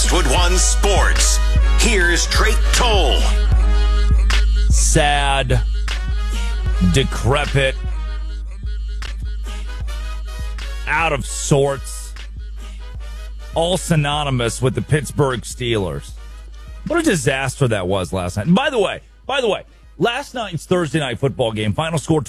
Westwood One Sports. Here's Drake Toll. Sad, decrepit, out of sorts, all synonymous with the Pittsburgh Steelers. What a disaster that was last night. And by the way, last night's Thursday night football game, final score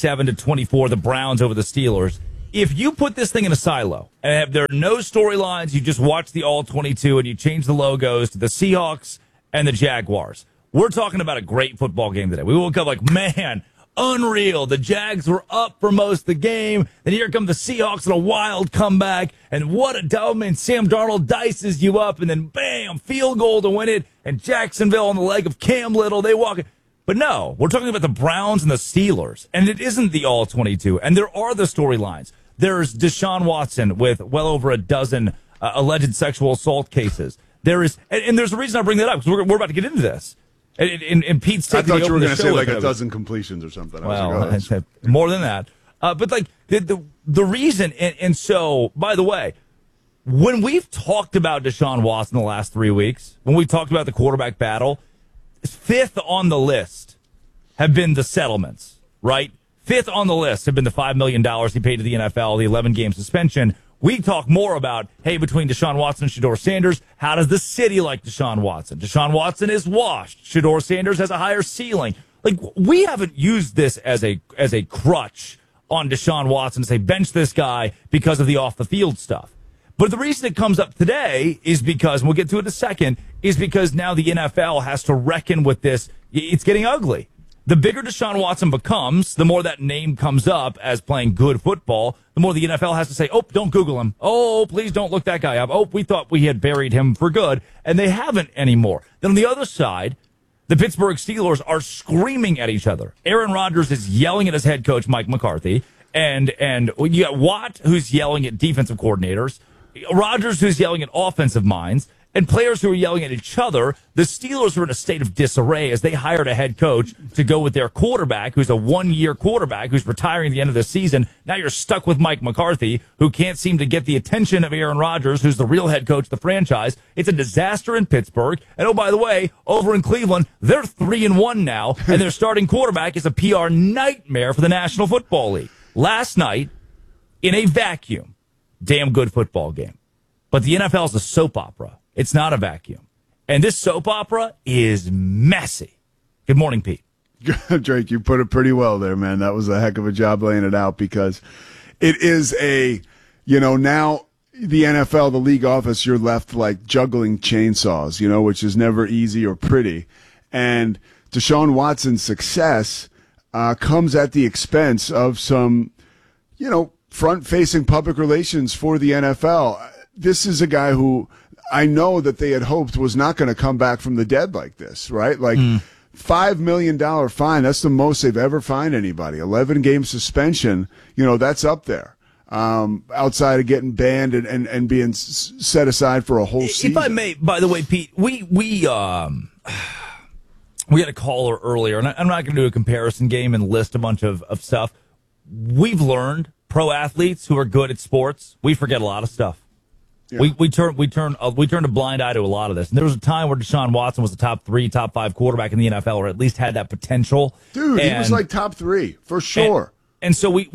27-24, the Browns over the Steelers. If you put this thing in a silo and there are no storylines, you just watch the All-22 and you change the logos to the Seahawks and the Jaguars. We're talking about a great football game today. We woke up like, man, unreal. The Jags were up for most of the game. Then here come the Seahawks in a wild comeback. And what a dominant. Sam Darnold dices you up. And then, bam, field goal to win it. And Jacksonville on the leg of Cam Little. They walk it. But no, we're talking about the Browns and the Steelers. And it isn't the All-22. And there are the storylines. There's Deshaun Watson with well over a dozen alleged sexual assault cases. There is, and there's a reason I bring that up, because we're about to get into this. And Pete's taking I thought you were going to say like a dozen completions or something. Well, more than that. But like the reason, and so, by the way, when we've talked about Deshaun Watson the last 3 weeks, when we talked about the quarterback battle, fifth on the list have been the settlements, right? Fifth on the list have been the $5 million he paid to the NFL, the 11-game suspension. We talk more about, hey, between Deshaun Watson and Shedeur Sanders, how does the city like Deshaun Watson? Deshaun Watson is washed. Shedeur Sanders has a higher ceiling. Like, we haven't used this as a crutch on Deshaun Watson to say, bench this guy because of the off-the-field stuff. But the reason it comes up today is because, and we'll get to it in a second, is because now the NFL has to reckon with this. It's getting ugly. The bigger Deshaun Watson becomes, the more that name comes up as playing good football, the more the NFL has to say, oh, don't Google him. Oh, please don't look that guy up. Oh, we thought we had buried him for good. And they haven't anymore. Then on the other side, the Pittsburgh Steelers are screaming at each other. Aaron Rodgers is yelling at his head coach, Mike McCarthy. And you got Watt, who's yelling at defensive coordinators. Rodgers, who's yelling at offensive minds. And players who are yelling at each other. The Steelers are in a state of disarray as they hired a head coach to go with their quarterback, who's a one-year quarterback, who's retiring at the end of the season. Now you're stuck with Mike McCarthy, who can't seem to get the attention of Aaron Rodgers, who's the real head coach of the franchise. It's a disaster in Pittsburgh. And oh, by the way, over in Cleveland, they're 3-1 now, and their starting quarterback is a PR nightmare for the National Football League. Last night, in a vacuum, damn good football game. But the NFL is a soap opera. It's not a vacuum. And this soap opera is messy. Good morning, Pete. Drake, you put it pretty well there, man. That was a heck of a job laying it out, because it is now the NFL, the league office, you're left like juggling chainsaws, which is never easy or pretty. And Deshaun Watson's success comes at the expense of some, front-facing public relations for the NFL. This is a guy who I know that they had hoped was not going to come back from the dead like this, right? Like $5 million fine. That's the most they've ever fined anybody. 11-game suspension. That's up there. Outside of getting banned and being set aside for a whole season. If I may, by the way, Pete, we had a caller earlier, and I'm not going to do a comparison game and list a bunch of stuff. We've learned pro athletes who are good at sports, we forget a lot of stuff. Yeah. We turned a blind eye to a lot of this. And there was a time where Deshaun Watson was the top 3, top 5 quarterback in the NFL, or at least had that potential. Dude, he was like top 3 for sure. And so we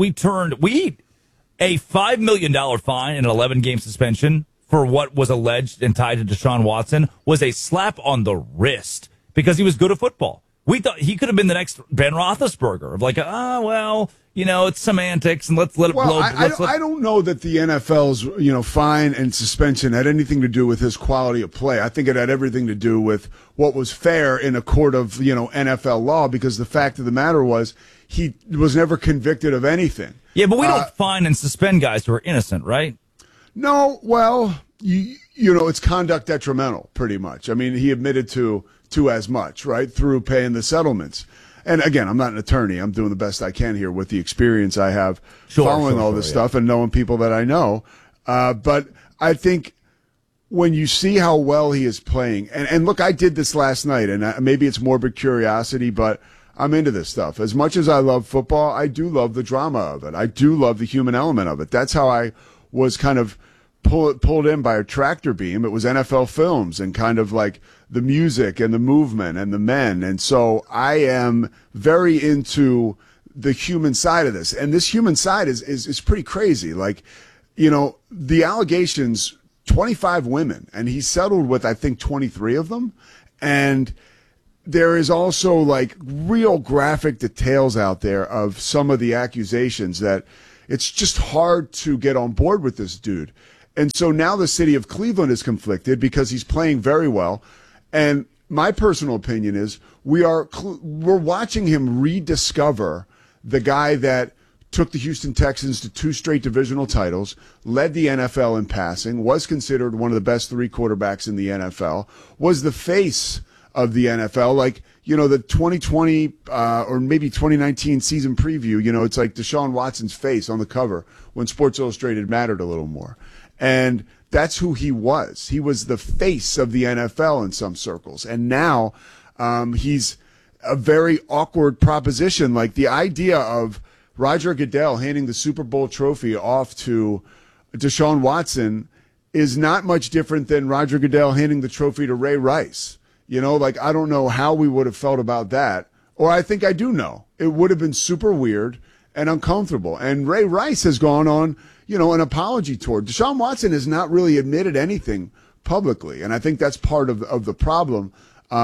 a $5 million fine and an 11-game suspension for what was alleged and tied to Deshaun Watson was a slap on the wrist because he was good at football. We thought he could have been the next Ben Roethlisberger of like, it's semantics and let's let it blow. I don't know that the NFL's, fine and suspension had anything to do with his quality of play. I think it had everything to do with what was fair in a court of, NFL law, because the fact of the matter was he was never convicted of anything. Yeah, but we don't fine and suspend guys who are innocent, right? No, well, it's conduct detrimental, pretty much. I mean, he admitted to as much, right, through paying the settlements. And again, I'm not an attorney. I'm doing the best I can here with the experience I have following all this stuff and knowing people that I know. But I think when you see how well he is playing, and look, I did this last night, and maybe it's morbid curiosity, but I'm into this stuff. As much as I love football, I do love the drama of it. I do love the human element of it. That's how I was kind of pulled in by a tractor beam. It was NFL Films and kind of like the music and the movement and the men. And so I am very into the human side of this. And this human side is pretty crazy. Like, the allegations, 25 women, and he settled with, I think, 23 of them. And there is also like real graphic details out there of some of the accusations that it's just hard to get on board with this dude. And so now the city of Cleveland is conflicted because he's playing very well. And my personal opinion is we're watching him rediscover the guy that took the Houston Texans to 2 straight divisional titles, led the NFL in passing, was considered one of the best 3 quarterbacks in the NFL, was the face of the NFL. Like, the 2020 or maybe 2019 season preview, it's like Deshaun Watson's face on the cover when Sports Illustrated mattered a little more. And that's who he was. He was the face of the NFL in some circles. And now he's a very awkward proposition. Like the idea of Roger Goodell handing the Super Bowl trophy off to Deshaun Watson is not much different than Roger Goodell handing the trophy to Ray Rice. I don't know how we would have felt about that. Or I think I do know. It would have been super weird and uncomfortable. And Ray Rice has gone on, an apology tour. Deshaun Watson has not really admitted anything publicly. And I think that's part of the problem.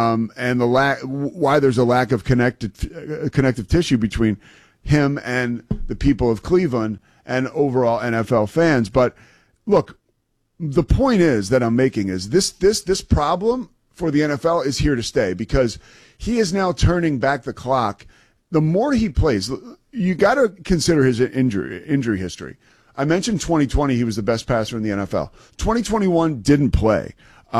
And why there's a lack of connective tissue between him and the people of Cleveland and overall NFL fans. But look, the point is that I'm making is this problem for the NFL is here to stay because he is now turning back the clock. The more he plays, you got to consider his injury history. I mentioned 2020, he was the best passer in the NFL. 2021 didn't play.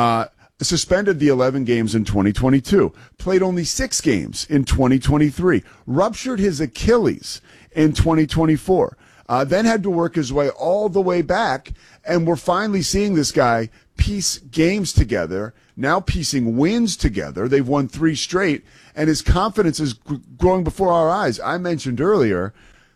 Suspended the 11 games in 2022. Played only 6 games in 2023. Ruptured his Achilles in 2024. Then had to work his way all the way back. And we're finally seeing this guy piece games together, now piecing wins together. They've won 3 straight, and his confidence is growing before our eyes. I mentioned earlier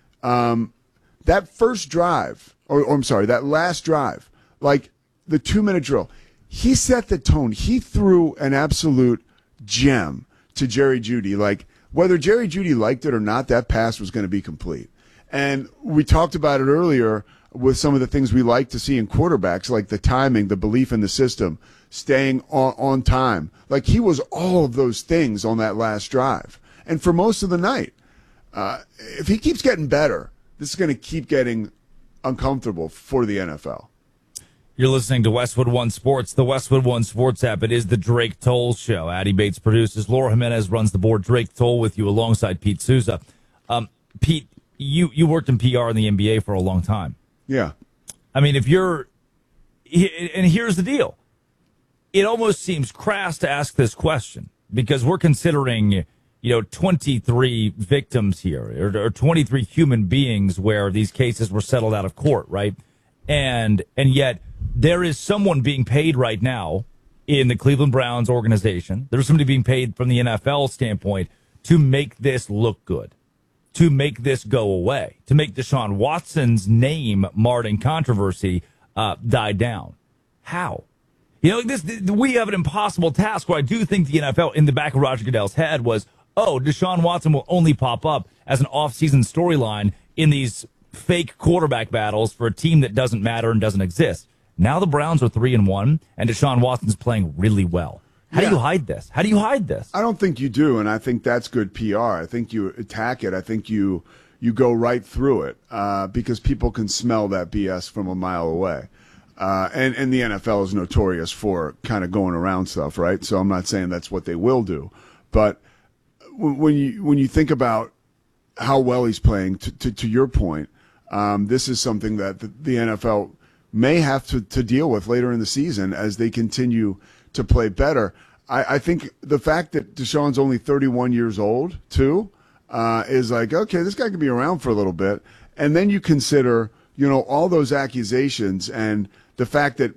that first drive, that last drive, like the 2-minute drill, he set the tone. He threw an absolute gem to Jerry Jeudy. Like, whether Jerry Jeudy liked it or not, that pass was going to be complete. And we talked about it earlier with some of the things we like to see in quarterbacks, like the timing, the belief in the system, staying on time. Like, he was all of those things on that last drive. And for most of the night, if he keeps getting better, this is going to keep getting uncomfortable for the NFL. You're listening to Westwood One Sports, the Westwood One Sports app. It is the Drake Toll Show. Addie Bates produces. Laura Jimenez runs the board. Drake Toll with you alongside Pete Souza. Pete, you worked in PR in the NBA for a long time. Yeah. I mean, and here's the deal. It almost seems crass to ask this question because we're considering, 23 victims here or 23 human beings where these cases were settled out of court, right? And yet there is someone being paid right now in the Cleveland Browns organization. There's somebody being paid from the NFL standpoint to make this look good, to make this go away, to make Deshaun Watson's name marred in controversy die down. How? We have an impossible task where I do think the NFL in the back of Roger Goodell's head was, Deshaun Watson will only pop up as an off-season storyline in these fake quarterback battles for a team that doesn't matter and doesn't exist. Now the Browns are 3-1, and Deshaun Watson's playing really well. How do you hide this? I don't think you do, and I think that's good PR. I think you attack it. I think you go right through it because people can smell that BS from a mile away. And the NFL is notorious for kind of going around stuff, right? So I'm not saying that's what they will do. But when you think about how well he's playing, to your point, this is something that the NFL may have to deal with later in the season as they continue to play better. I think the fact that Deshaun's only 31 years old, too, is like, okay, this guy can be around for a little bit. And then you consider, all those accusations and the fact that,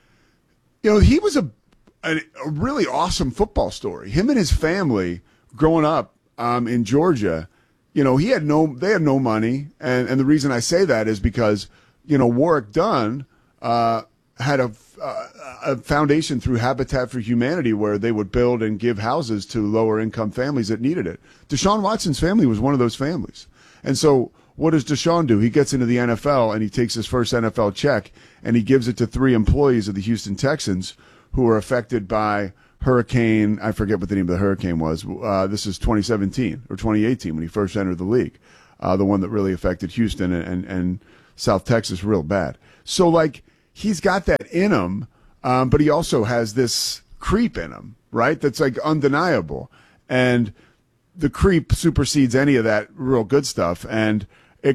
he was a really awesome football story. Him and his family growing up in Georgia, they had no money. And the reason I say that is because, Warwick Dunn, had a foundation through Habitat for Humanity where they would build and give houses to lower income families that needed it. Deshaun Watson's family was one of those families. And so what does Deshaun do? He gets into the NFL and he takes his first NFL check and he gives it to 3 employees of the Houston Texans who were affected by Hurricane. I forget what the name of the hurricane was. This is 2017 or 2018 when he first entered the league. The one that really affected Houston and South Texas real bad. So like he's got that in him, but he also has this creep in him, right? That's like undeniable. And the creep supersedes any of that real good stuff. And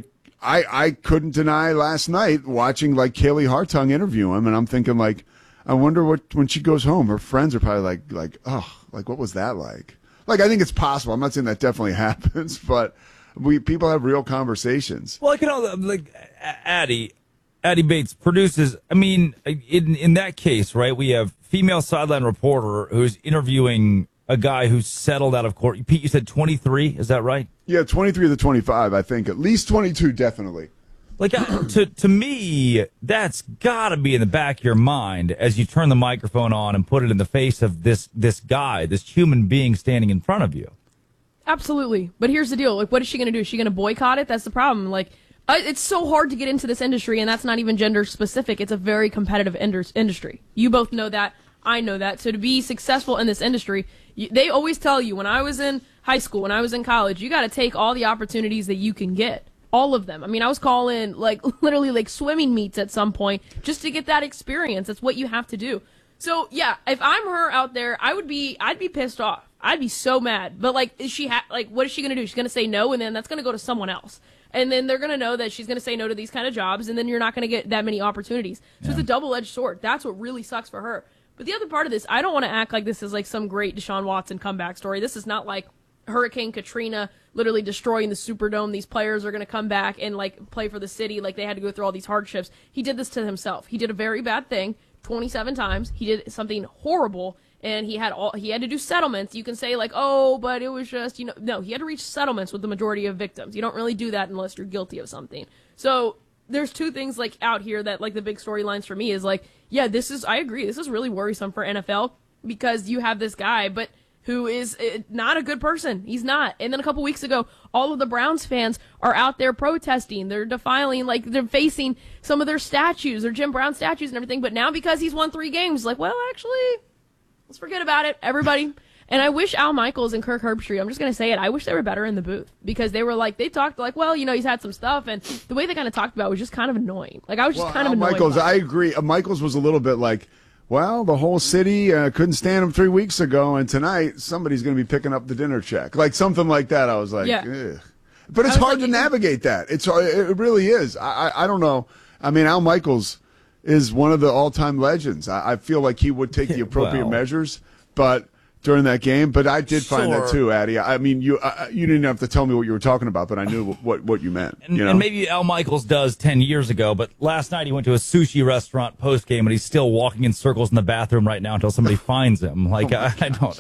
I couldn't deny last night watching like Kaylee Hartung interview him, and I'm thinking like, I wonder when she goes home, her friends are probably like, oh, like what was that like? Like I think it's possible. I'm not saying that definitely happens, but people have real conversations. Well, like Addie Bates produces. I mean, in that case, right? We have female sideline reporter who's interviewing a guy who's settled out of court. Pete, you said 23. Is that right? Yeah, 23 of the 25, I think. At least 22, definitely. Like, to me, that's got to be in the back of your mind as you turn the microphone on and put it in the face of this guy, this human being standing in front of you. Absolutely. But here's the deal. Like, what is she going to do? Is she going to boycott it? That's the problem. Like, it's so hard to get into this industry, and that's not even gender specific. It's a very competitive industry. You both know that. I know that. So to be successful in this industry, they always tell you, when I was in high school, when I was in college, you got to take all the opportunities that you can get. All of them. I mean, I was calling like literally like swimming meets at some point just to get that experience. That's what you have to do. So yeah, if I'm her out there, I'd be pissed off. I'd be so mad. But like, what is she gonna do? She's gonna say no, and then that's gonna go to someone else. And then they're gonna know that she's gonna say no to these kind of jobs, and then you're not gonna get that many opportunities. So It's a double-edged sword. That's what really sucks for her. But the other part of this, I don't want to act like this is like some great Deshaun Watson comeback story. This is not like Hurricane Katrina literally destroying the Superdome. These players are going to come back and like play for the city. Like they had to go through all these hardships. He did this to himself. He did a very bad thing 27 times. He did something horrible, and he had to do settlements. You can say like, oh, but it was just, no, he had to reach settlements with the majority of victims. You don't really do that unless you're guilty of something. So there's two things like out here that like the big storylines for me is like, yeah, I agree. This is really worrisome for NFL because you have this guy, but who is not a good person. He's not. And then a couple weeks ago, all of the Browns fans are out there protesting. They're defiling, like, they're facing some of their statues, their Jim Brown statues and everything. But now because he's won 3 games, like, well, actually, let's forget about it, everybody. And I wish Al Michaels and Kirk Herbstreit, I'm just going to say it, I wish they were better in the booth. Because they were like, they talked like, well, he's had some stuff. And the way they kind of talked about it was just kind of annoying. Like, I was just kind of annoyed. Michaels, I agree. Michaels was a little bit like, well, the whole city couldn't stand him 3 weeks ago, and tonight somebody's going to be picking up the dinner check. Like something like that. I was like, yeah. Ugh. But it's hard to navigate that. It really is. I don't know. I mean, Al Michaels is one of the all-time legends. I feel like he would take the appropriate measures, but during that game. But I did find that too, Addy. I mean, you didn't have to tell me what you were talking about, but I knew what you meant. And maybe Al Michaels does 10 years ago, but last night he went to a sushi restaurant post game, and he's still walking in circles in the bathroom right now until somebody finds him. Like I don't.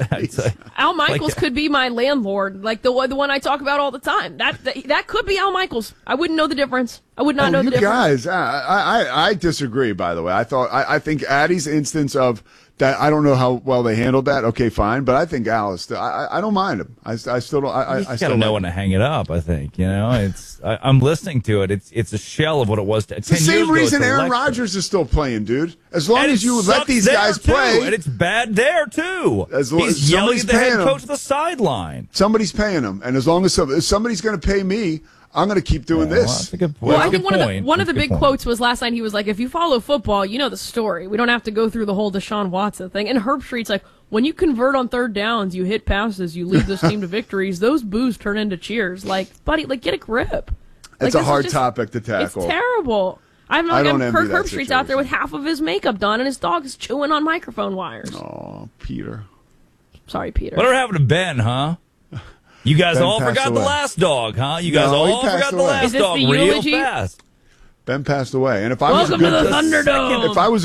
Al Michaels could be my landlord, like the one I talk about all the time. That could be Al Michaels. I wouldn't know the difference. I would not know the difference. Guys, I disagree. By the way, I think Addy's instance of that, I don't know how well they handled that. Okay, fine, but I think Alice. I don't mind him. I still don't. I still know when to hang it up. I think I'm listening to it. It's a shell of what it was. It's the same reason Aaron Rodgers is still playing, dude. As long as you let these guys play, and it's bad there too. He's yelling at the head coach of the sideline. Somebody's paying him, and as long as somebody's going to pay me, I'm going to keep doing this. Well, that's a good point. Well, I think one of the big quotes was last night. He was like, if you follow football, you know the story. We don't have to go through the whole Deshaun Watson thing. And Herbstreit's like, when you convert on third downs, you hit passes, you lead this team to victories, those boos turn into cheers. Like, buddy, like, get a grip. It's a hard topic to tackle. It's terrible. Kirk Herbstreit's out there with half of his makeup done, and his dog is chewing on microphone wires. Oh, Peter. Sorry, Peter. Whatever happened to Ben, huh? You guys all forgot the last dog, huh? You guys all forgot the last dog real fast. Ben passed away, and if Welcome to the Thunderdome.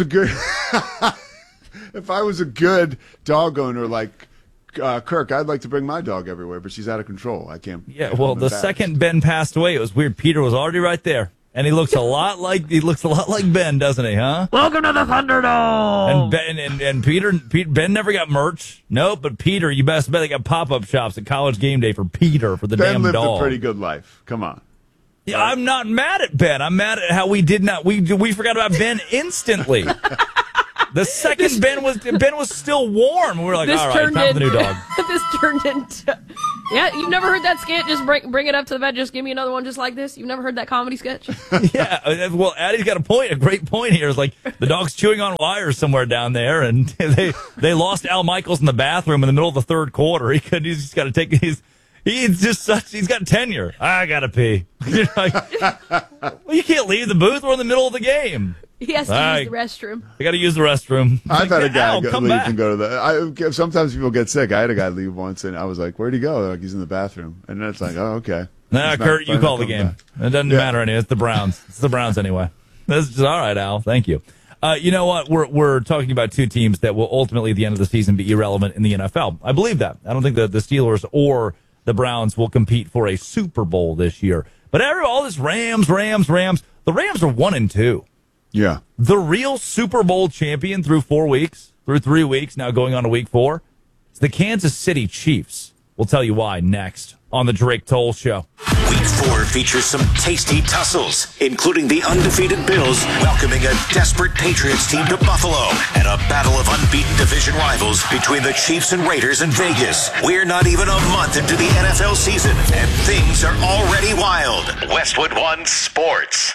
If I was a good dog owner like Kirk, I'd like to bring my dog everywhere, but she's out of control. I can't. Yeah, well, the second Ben passed away, it was weird. Peter was already right there. And he looks a lot like Ben, doesn't he, huh? Welcome to the Thunderdome. And Ben never got merch. Nope, but Peter, you best bet they got pop-up shops at College Game Day for Peter, for the Ben damn lived dog. a pretty good life. Come on. Yeah, I'm not mad at Ben. I'm mad at how we forgot about Ben instantly. The second Ben was still warm. We were like, all right, time for the new dog. This turned into... Yeah, you've never heard that skit? Just bring it up to the vet. Just give me another one just like this. You've never heard that comedy sketch? Yeah, well, Addie's got a great point here. It's like the dog's chewing on wires somewhere down there, and they lost Al Michaels in the bathroom in the middle of the third quarter. He's got to take he's got tenure. I gotta pee. You're like, well, you can't leave the booth. We're in the middle of the game. He has to use the restroom. I got to use the restroom. I've had a guy leave back. and go to the. Sometimes people get sick. I had a guy leave once, and I was like, "Where'd he go?" They're like, he's in the bathroom, and then it's like, "Oh, okay." Nah, Kurt, you call the game. It doesn't matter anyway. It's the Browns. It's the Browns anyway. That's just all right, Al. Thank you. You know what? We're talking about two teams that will ultimately, at the end of the season, be irrelevant in the NFL. I believe that. I don't think that the Steelers or the Browns will compete for a Super Bowl this year. But all this Rams. The Rams are 1-2. Yeah. The real Super Bowl champion through 3 weeks, now going on to week 4, is the Kansas City Chiefs. We'll tell you why next on the Drake Toll Show. Week 4 features some tasty tussles, including the undefeated Bills welcoming a desperate Patriots team to Buffalo and a battle of unbeaten division rivals between the Chiefs and Raiders in Vegas. We're not even a month into the NFL season, and things are already wild. Westwood One Sports.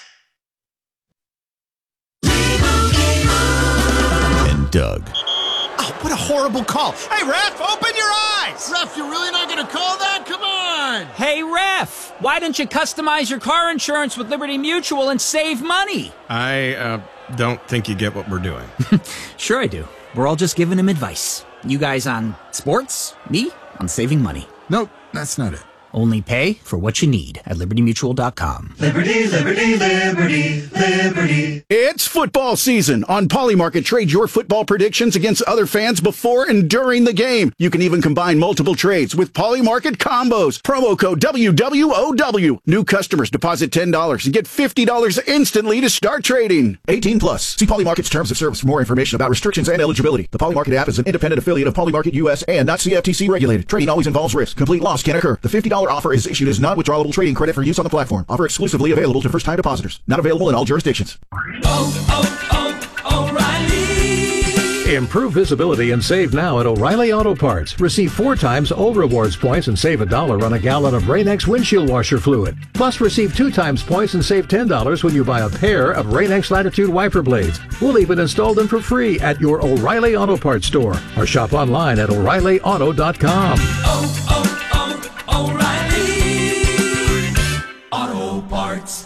Doug. Oh, what a horrible call. Hey, ref, open your eyes. Ref, you're really not going to call that? Come on. Hey, ref, why don't you customize your car insurance with Liberty Mutual and save money? I don't think you get what we're doing. Sure I do. We're all just giving him advice. You guys on sports, me on saving money. Nope, that's not it. Only pay for what you need at LibertyMutual.com. Liberty, liberty, liberty, liberty. It's football season. On Polymarket, trade your football predictions against other fans before and during the game. You can even combine multiple trades with Polymarket combos. Promo code WWOW. New customers deposit $10 and get $50 instantly to start trading. 18 plus. See Polymarket's terms of service for more information about restrictions and eligibility. The Polymarket app is an independent affiliate of Polymarket US and not CFTC regulated. Trading always involves risk. Complete loss can occur. The $50 offer is issued as non-withdrawable trading credit for use on the platform. Offer exclusively available to first-time depositors. Not available in all jurisdictions. O'Reilly. Improve visibility and save now at O'Reilly Auto Parts. Receive 4 times old rewards points and save $1 on a gallon of Rain-X windshield washer fluid. Plus, receive 2 times points and save $10 when you buy a pair of Rain-X Latitude wiper blades. We'll even install them for free at your O'Reilly Auto Parts store or shop online at O'ReillyAuto.com. Auto Parts.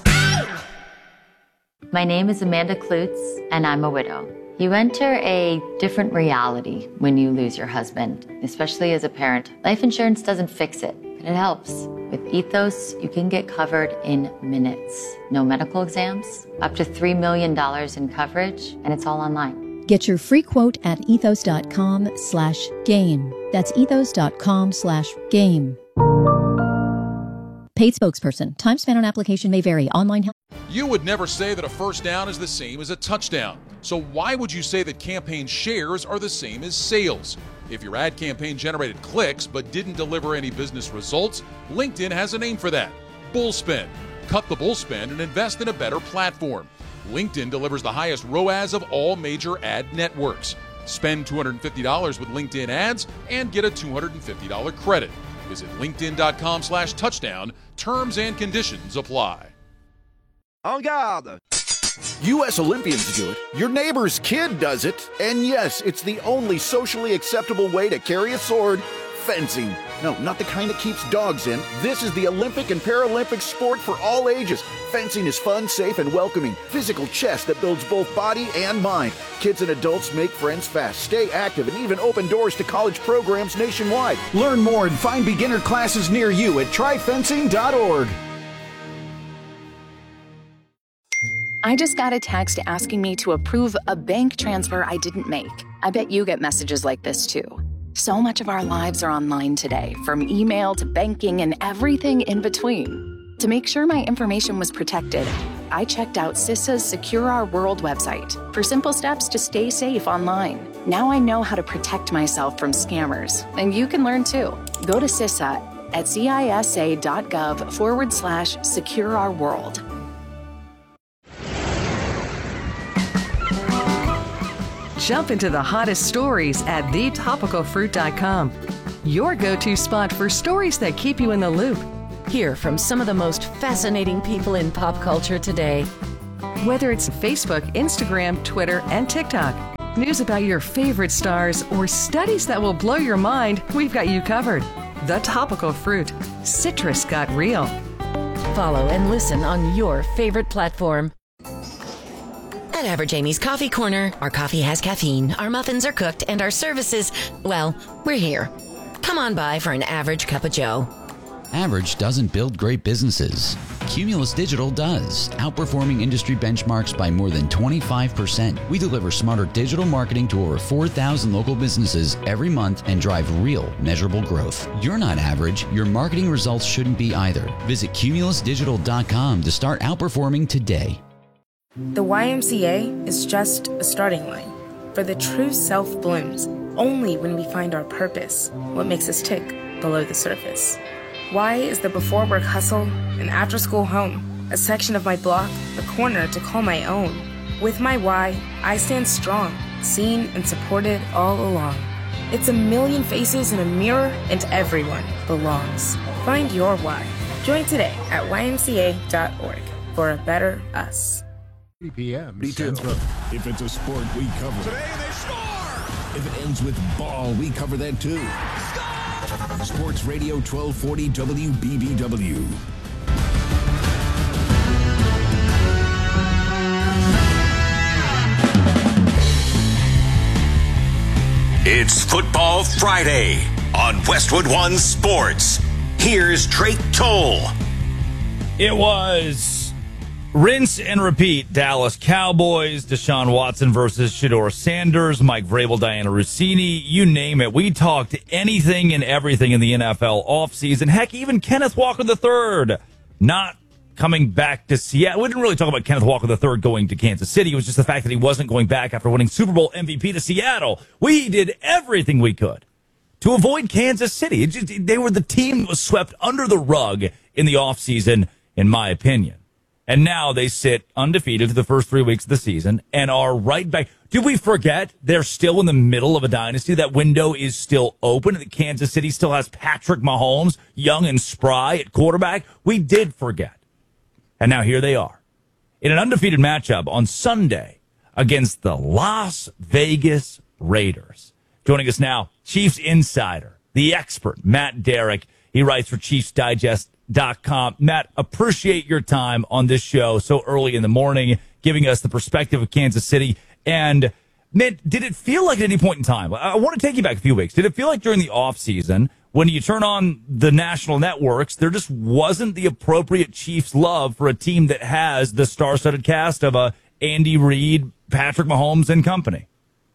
My name is Amanda Klutz, and I'm a widow. You enter a different reality when you lose your husband, especially as a parent. Life insurance doesn't fix it, but it helps. With Ethos, you can get covered in minutes. No medical exams, up to $3 million in coverage, and it's all online. Get your free quote at ethos.com/game. That's ethos.com/game. Paid spokesperson. Time spent on application may vary. Online help. You would never say that a first down is the same as a touchdown. So why would you say that campaign shares are the same as sales? If your ad campaign generated clicks but didn't deliver any business results, LinkedIn has a name for that. Bullspend. Cut the bullspend and invest in a better platform. LinkedIn delivers the highest ROAS of all major ad networks. Spend $250 with LinkedIn ads and get a $250 credit. Visit linkedin.com/touchdown. Terms and conditions apply. En garde! U.S. Olympians do it. Your neighbor's kid does it. And yes, it's the only socially acceptable way to carry a sword. Fencing. No, not the kind that keeps dogs in. This is the Olympic and Paralympic sport for all ages. Fencing is fun, safe, and welcoming. Physical chess that builds both body and mind. Kids and adults make friends fast, stay active, and even open doors to college programs nationwide. Learn more and find beginner classes near you at tryfencing.org. I just got a text asking me to approve a bank transfer I didn't make. I bet you get messages like this too. So much of our lives are online today, from email to banking and everything in between. To make sure my information was protected, I checked out CISA's Secure Our World website for simple steps to stay safe online. Now I know how to protect myself from scammers, and you can learn too. Go to CISA at cisa.gov/Secure Our World. Jump into the hottest stories at thetopicalfruit.com. Your go-to spot for stories that keep you in the loop. Hear from some of the most fascinating people in pop culture today. Whether it's Facebook, Instagram, Twitter, and TikTok, news about your favorite stars, or studies that will blow your mind, we've got you covered. The Topical Fruit. Citrus got real. Follow and listen on your favorite platform. At Average Amy's Coffee Corner, our coffee has caffeine, our muffins are cooked, and our services, well, we're here. Come on by for an average cup of joe. Average doesn't build great businesses. Cumulus Digital does, outperforming industry benchmarks by more than 25%. We deliver smarter digital marketing to over 4,000 local businesses every month and drive real, measurable growth. You're not average. Your marketing results shouldn't be either. Visit cumulusdigital.com to start outperforming today. The YMCA is just a starting line, for the true self blooms only when we find our purpose, what makes us tick below the surface. Y is the before work hustle, an after school home, a section of my block, a corner to call my own. With my Y, I stand strong, seen and supported all along. It's a million faces in a mirror, and everyone belongs. Find your Y. Join today at ymca.org for a better us. 3 p.m. Central. If it's a sport, we cover it. Today they score! If it ends with ball, we cover that too. Sports Radio 1240 WBBW. It's Football Friday on Westwood One Sports. Here's Drake Toll. It was rinse and repeat. Dallas Cowboys, Deshaun Watson versus Shedeur Sanders, Mike Vrabel, Diana Rossini, you name it. We talked anything and everything in the NFL offseason. Heck, even Kenneth Walker III not coming back to Seattle. We didn't really talk about Kenneth Walker III going to Kansas City. It was just the fact that he wasn't going back after winning Super Bowl MVP to Seattle. We did everything we could to avoid Kansas City. They were the team that was swept under the rug in the offseason, in my opinion. And now they sit undefeated for the first 3 weeks of the season and are right back. Did we forget they're still in the middle of a dynasty? That window is still open. That Kansas City still has Patrick Mahomes, young and spry at quarterback. We did forget. And now here they are in an undefeated matchup on Sunday against the Las Vegas Raiders. Joining us now, Chiefs insider, the expert, Matt Derrick. He writes for ChiefsDigest.com. Matt, appreciate your time on this show so early in the morning, giving us the perspective of Kansas City. And, man, did it feel like at any point in time, I want to take you back a few weeks, did it feel like during the offseason, when you turn on the national networks, there just wasn't the appropriate Chiefs love for a team that has the star-studded cast of Andy Reid, Patrick Mahomes, and company?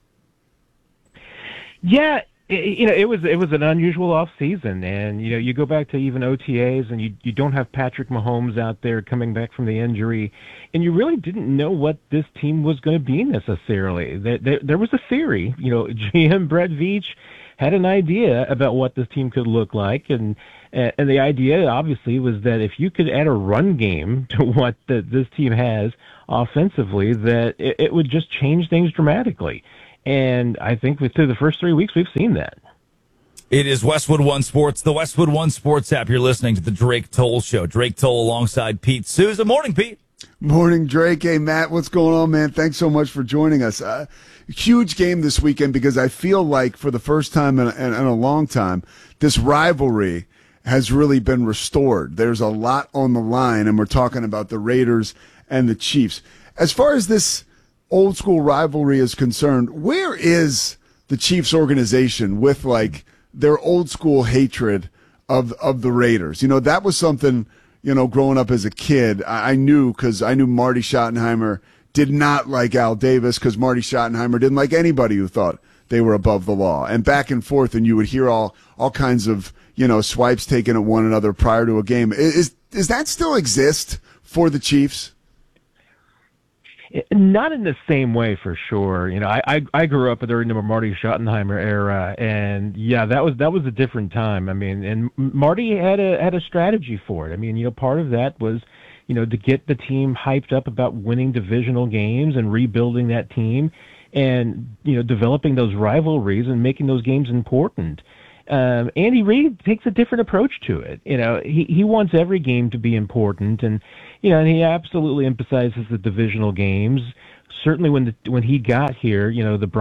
Yeah. It was an unusual off season, and you go back to even OTAs, and you don't have Patrick Mahomes out there coming back from the injury, and you really didn't know what this team was going to be necessarily. There was a theory, GM Brett Veach had an idea about what this team could look like, and the idea obviously was that if you could add a run game to what this team has offensively, that it would just change things dramatically. And I think through the first 3 weeks, we've seen that. It is Westwood One Sports, the Westwood One Sports app. You're listening to the Drake Toll Show. Drake Toll alongside Pete Souza. Morning, Pete. Morning, Drake. Hey, Matt, what's going on, man? Thanks so much for joining us. Huge game this weekend because I feel like for the first time in a long time, this rivalry has really been restored. There's a lot on the line, and we're talking about the Raiders and the Chiefs. As far as this old school rivalry is concerned, where is the Chiefs organization with like their old school hatred of the Raiders? That was something, growing up as a kid, I knew because I knew Marty Schottenheimer did not like Al Davis because Marty Schottenheimer didn't like anybody who thought they were above the law, and back and forth, and you would hear all kinds of, swipes taken at one another prior to a game. Is that still exist for the Chiefs? Not in the same way, for sure. I grew up during the Marty Schottenheimer era, and yeah, that was a different time. I mean, and Marty had a strategy for it. I mean, part of that was, to get the team hyped up about winning divisional games and rebuilding that team, and developing those rivalries and making those games important. Andy Reid takes a different approach to it. He wants every game to be important, and and he absolutely emphasizes the divisional games. Certainly, when he got here, the